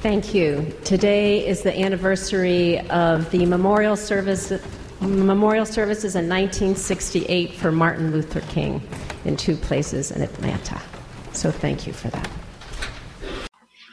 Thank you. Today is the anniversary of the memorial services in 1968 for Martin Luther King in 2 places in Atlanta. So thank you for that.